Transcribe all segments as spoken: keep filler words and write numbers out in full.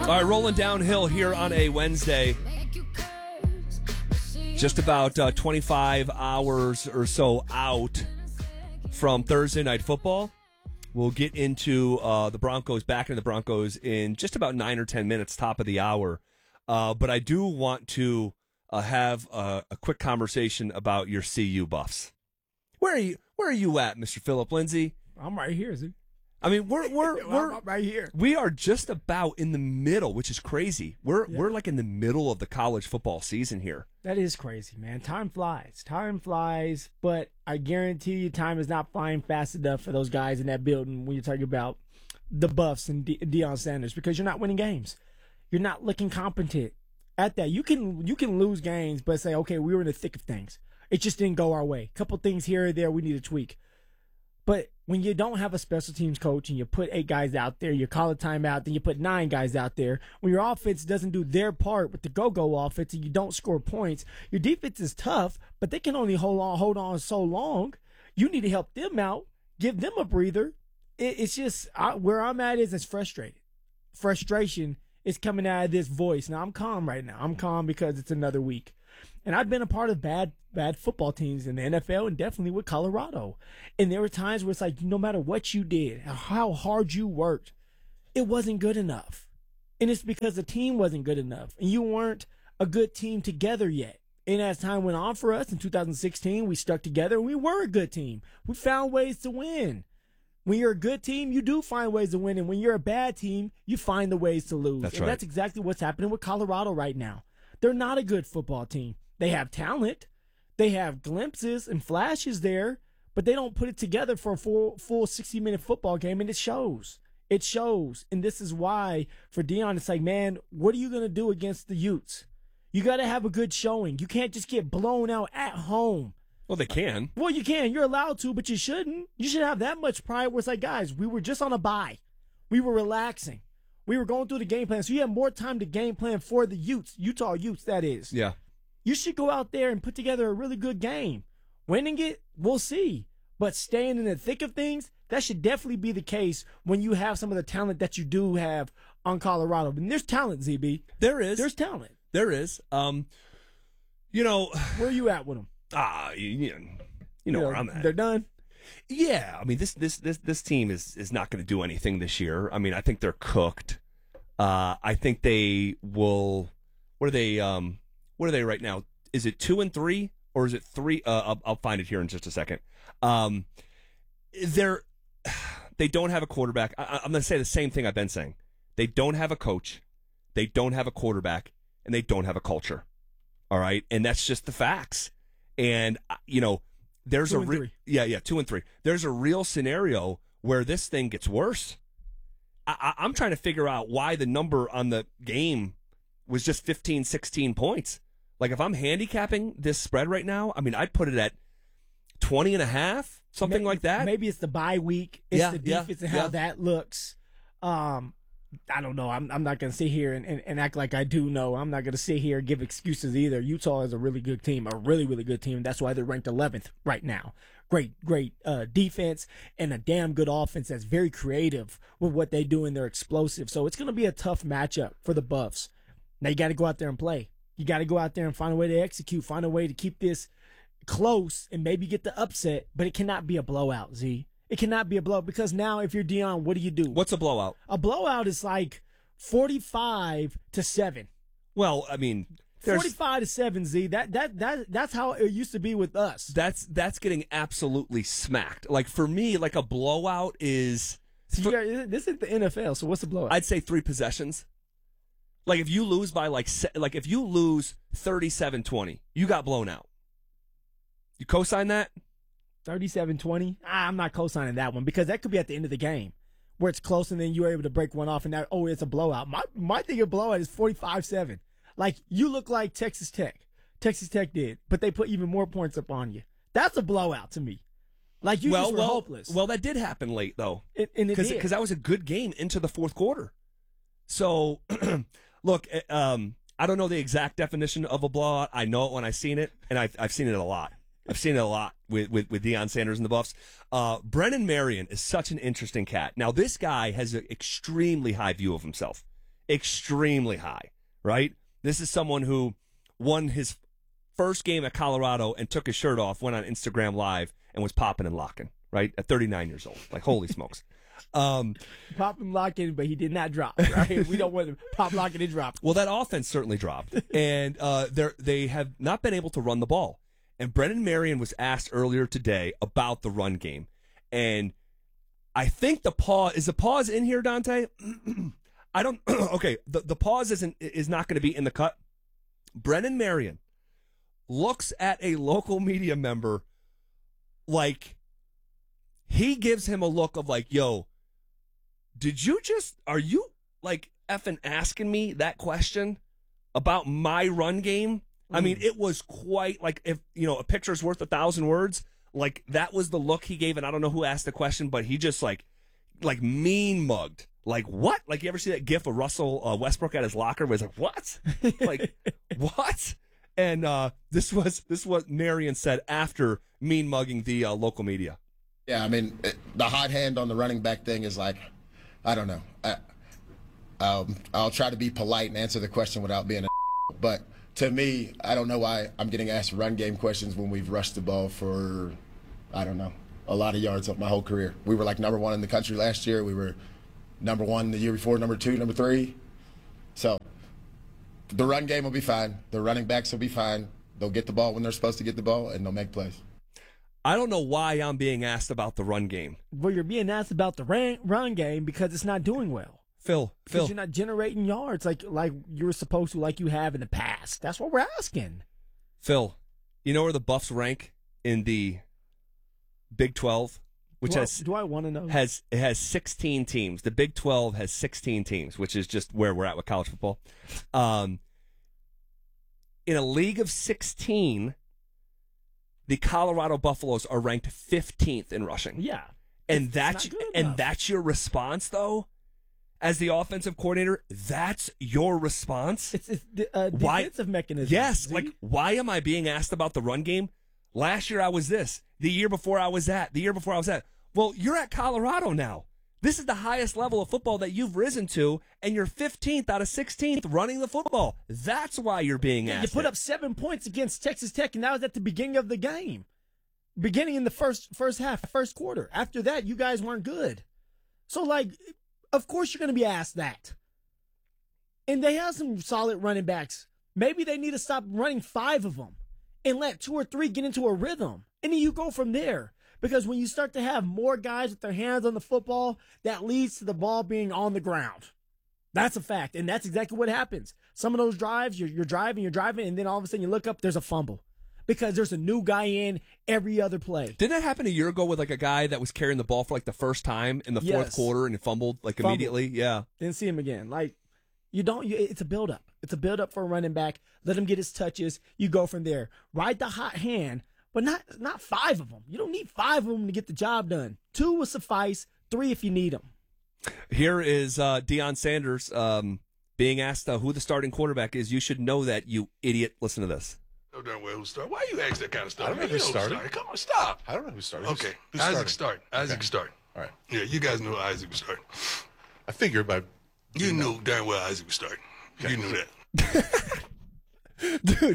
All right, rolling downhill here on a Wednesday. Just about uh, twenty-five hours or so out from Thursday Night Football. We'll get into uh, the Broncos, back into the Broncos in just about nine or ten minutes, top of the hour. Uh, but I do want to uh, have a, a quick conversation about your C U Buffs. Where are you? Where are you at, Mister Philip Lindsay? I'm right here, Z. I mean, we're we're we're I'm right here. We are just about in the middle, which is crazy. We're Yeah. we're like in the middle of the college football season here. That is crazy, man. Time flies. Time flies, but I guarantee you time is not flying fast enough for those guys in that building when you're talking about the Buffs and De- Deion Sanders, because you're not winning games. You're not looking competent at that. You can you can lose games, but say, okay, we were in the thick of things. It just didn't go our way. A couple things here or there we need to tweak. But when you don't have a special teams coach and you put eight guys out there, you call a timeout, then you put nine guys out there, when your offense doesn't do their part with the go-go offense and you don't score points, your defense is tough, but they can only hold on hold on so long. You need to help them out, give them a breather. It, it's just, I, where I'm at is it's frustrated. Frustration is coming out of this voice. Now, I'm calm right now. I'm calm because it's another week. And I've been a part of bad bad football teams in the N F L and definitely with Colorado. And there were times where it's like, no matter what you did, how hard you worked, it wasn't good enough. And it's because the team wasn't good enough. And you weren't a good team together yet. And as time went on for us in two thousand sixteen, we stuck together and we were a good team. We found ways to win. When you're a good team, you do find ways to win. And when you're a bad team, you find the ways to lose. That's and right. That's exactly what's happening with Colorado right now. They're not a good football team. They have talent. They have glimpses and flashes there, but they don't put it together for a full full sixty-minute football game, and it shows. It shows. And this is why, for Deion, it's like, man, what are you going to do against the Utes? You got to have a good showing. You can't just get blown out at home. Well, they can. Well, you can. You're allowed to, but you shouldn't. You should have that much pride where it's like, guys, we were just on a bye. We were relaxing. We were going through the game plan, so you have more time to game plan for the Utes, Utah Utes, that is. Yeah. You should go out there and put together a really good game. Winning it, we'll see. But staying in the thick of things, that should definitely be the case when you have some of the talent that you do have on Colorado. And there's talent, Z B. There is. There's talent. There is. Um, you know, Where are you at with them? ah, you, you know, you know where I'm at. They're done. Yeah, I mean this this this this team is is not going to do anything this year. I mean, I think they're cooked. Uh, I think they will. What are they? Um, what are they right now? Is it two and three or is it three? Uh, I'll, I'll find it here in just a second. Um, they're they don't have a quarterback. I, I'm going to say the same thing I've been saying. They don't have a coach. They don't have a quarterback, and they don't have a culture. All right, and that's just the facts. And uh, you know. There's Two a and re- three. yeah, yeah, two and three. There's a real scenario where this thing gets worse. I- I- I'm trying to figure out why the number on the game was just fifteen, sixteen points. Like if I'm handicapping this spread right now, I mean, I'd put it at twenty and a half, something Maybe- like that. Maybe it's the bye week. It's Yeah, the yeah, defense and how yeah. that looks. Um, I don't know. I'm I'm not going to sit here and, and, and act like I do know. I'm not going to sit here and give excuses either. Utah is a really good team, a really, really good team. That's why they're ranked eleventh right now. Great, great uh, defense and a damn good offense that's very creative with what they do and they're explosive. So it's going to be a tough matchup for the Buffs. Now you got to go out there and play. You got to go out there and find a way to execute, find a way to keep this close and maybe get the upset, but it cannot be a blowout, Z. It cannot be a blowout because now if you're Deion, what do you do? What's a blowout? A blowout is like forty-five to seven. Well, I mean, there's, forty-five to seven, Z. That that that that's how it used to be with us. that's that's getting absolutely smacked. Like for me, like a blowout is So you got- this is the N F L. So what's the blowout? I'd say three possessions. Like if you lose by like se- like if you lose thirty-seven twenty, you got blown out. You co-sign that? thirty-seven twenty. Ah, I'm not co-signing that one because that could be at the end of the game where it's close and then you're able to break one off and that, oh, it's a blowout. My my thing of blowout is forty-five seven. Like you look like Texas Tech. Texas Tech did, but they put even more points up on you. That's a blowout to me. Like you well, just were well, hopeless. Well, that did happen late though. It- and it did. Because that was a good game into the fourth quarter. So, look, eh, um, I don't know the exact definition of a blowout. I know it when I've seen it, and I've, I've seen it a lot. I've seen it a lot with, with, with Deion Sanders and the Buffs. Uh, Brennan Marion is such an interesting cat. Now, this guy has an extremely high view of himself. extremely high, right? This is someone who won his first game at Colorado and took his shirt off, went on Instagram Live, and was popping and locking, right? At thirty-nine years old. Like, holy smokes. Um, pop and lock in, but he did not drop, right? We don't want to pop, lock, and drop. Well, that offense certainly dropped. And uh, they have not been able to run the ball. And Brennan Marion was asked earlier today about the run game. And I think the pause, is the pause in here, Dante? I don't, okay, the, the pause isn't is not going to be in the cut. Brennan Marion looks at a local media member like, he gives him a look of like, yo, did you just, are you like effing asking me that question about my run game? Mm. I mean, it was quite like, if, you know, a picture's worth a thousand words. Like, that was the look he gave, and I don't know who asked the question, but he just like, like mean mugged. Like, what? Like, you ever see that gif of Russell uh, Westbrook at his locker where he's like, what? Like, what? And uh, this was this was Marion said after mean mugging the uh, local media. Yeah, I mean, it, the hot hand on the running back thing is like, I don't know. I, um, I'll try to be polite and answer the question without being a but to me, I don't know why I'm getting asked run game questions when we've rushed the ball for, I don't know, a lot of yards of my whole career. We were like number one in the country last year. We were number one the year before, number two, number three. So the run game will be fine. The running backs will be fine. They'll get the ball when they're supposed to get the ball, and they'll make plays. I don't know why I'm being asked about the run game. Well, you're being asked about the ran, run game because it's not doing well. Phil, because Phil. you're not generating yards like like you were supposed to, like you have in the past. That's what we're asking. Phil, you know where the Buffs rank in the Big twelve? Which do has I, do I want to know? Has it has sixteen teams. The Big twelve has sixteen teams, which is just where we're at with college football. Um, in a league of sixteen, the Colorado Buffaloes are ranked fifteenth in rushing. Yeah, and it's that's and that's your response, though, as the offensive coordinator. That's your response. It's, it's a defensive why, mechanism. Yes, see? like why am I being asked about the run game? Last year I was this. The year before I was that. The year before I was that. Well, you're at Colorado now. This is the highest level of football that you've risen to, and you're fifteenth out of sixteenth running the football. That's why you're being asked. You put it. up seven points against Texas Tech, and that was at the beginning of the game. Beginning in the first first half, first quarter. After that, you guys weren't good. So, like, of course you're going to be asked that. And they have some solid running backs. Maybe they need to stop running five of them and let two or three get into a rhythm. And then you go from there. Because when you start to have more guys with their hands on the football, that leads to the ball being on the ground. That's a fact. And that's exactly what happens. Some of those drives, you're, you're driving, you're driving, and then all of a sudden you look up, there's a fumble. Because there's a new guy in every other play. Didn't that happen a year ago with like a guy that was carrying the ball for like the first time in the fourth Yes. quarter and fumbled like Fumbled. immediately? Yeah. Didn't see him again. Like, you don't, you, it's a buildup. It's a buildup for a running back. Let him get his touches. You go from there. Ride the hot hand. But not not five of them. You don't need five of them to get the job done. Two will suffice. Three if you need them. Here is uh, Deion Sanders um, being asked uh, who the starting quarterback is. You should know that, you idiot. Listen to this. No darn well who started. Why you ask that kind of stuff? I don't know man? who You started. started. Come on, stop. I don't know who started. Okay, Who's Isaac starting? started. Isaac Okay. started. All right. Yeah, you guys know Isaac was starting. I figured by You knew darn well Isaac was starting. You knew that. Dude.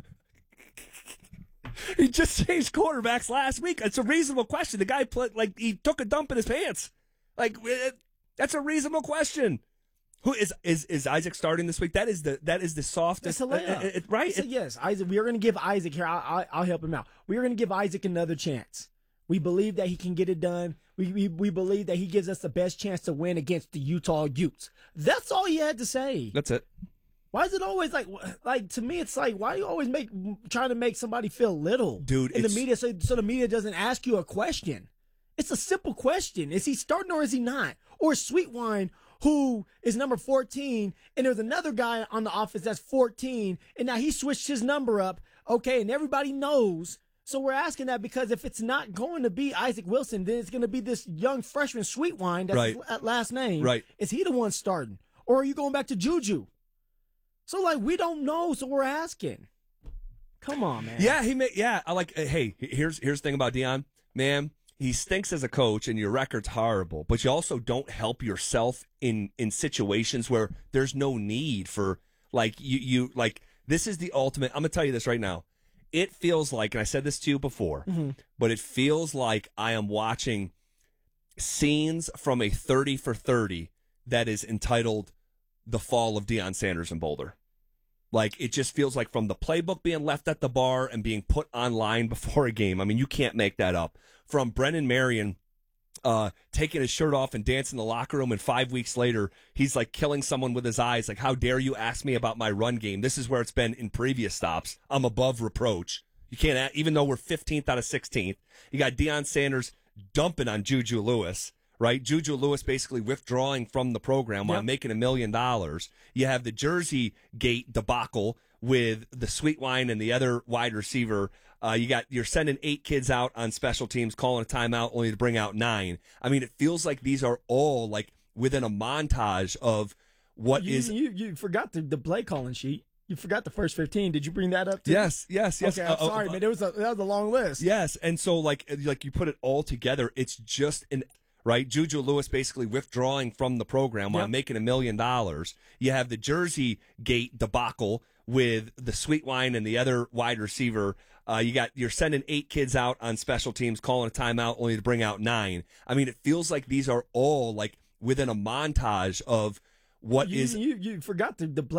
He just changed quarterbacks last week. It's a reasonable question. The guy played like he took a dump in his pants. Like it, that's a reasonable question. Who is is is Isaac starting this week? That is the that is the softest, It's a layup. uh, it- it- right? So, yes, Isaac. We are going to give Isaac here. I'll, I'll, I'll help him out. We are going to give Isaac another chance. We believe that he can get it done. We, we we believe that he gives us the best chance to win against the Utah Utes. That's all he had to say. That's it. Why is it always like, like to me, it's like, why do you always make trying to make somebody feel little, Dude, in the it's- media, so, so the media doesn't ask you a question? It's a simple question: is he starting or is he not? Or Sweetwine, who is number fourteen, and there's another guy on the offense that's fourteen, and now he switched his number up. Okay, and everybody knows. So we're asking that because if it's not going to be Isaac Wilson, then it's going to be this young freshman Sweetwine. That's Right. his last name. Right. Is he the one starting, or are you going back to Juju? So, like, we don't know, so we're asking. Come on, man. Yeah, he made. Yeah, I like. uh, Hey, here's here's the thing about Deion, man. he stinks as a coach and your record's horrible, but you also don't help yourself in in situations where there's no need for like you you like this is the ultimate. I'm gonna tell you this right now. It feels like, and I said this to you before, mm-hmm. but it feels like I am watching scenes from a thirty for thirty that is entitled "The Fall of Deion Sanders in Boulder." Like, it just feels like from the playbook being left at the bar and being put online before a game. I mean, you can't make that up. From Brennan Marion uh, taking his shirt off and dancing in the locker room, and five weeks later, he's like killing someone with his eyes. Like, how dare you ask me about my run game? This is where it's been in previous stops. I'm above reproach. You can't, even though we're fifteenth out of sixteenth. You got Deion Sanders dumping on Juju Lewis. Right, Juju Lewis basically withdrawing from the program while yep. making a million dollars. You have the Jersey Gate debacle with the sweet wine and the other wide receiver. Uh, you got you're sending eight kids out on special teams, calling a timeout only to bring out nine. I mean, it feels like these are all like within a montage of what you, is. You you forgot the, the play calling sheet. You forgot the first fifteen. Did you bring that up too? Yes, yes, yes. Okay, I'm uh, sorry, uh, man. It was a, that was a long list. Yes, and so like like you put it all together, it's just an. Right, Juju Lewis basically withdrawing from the program while yep. making a million dollars. You have the Jersey Gate debacle with the sweet wine and the other wide receiver. Uh, you got you're sending eight kids out on special teams, calling a timeout only to bring out nine. I mean, it feels like these are all like within a montage of what you, is. You you forgot the the play.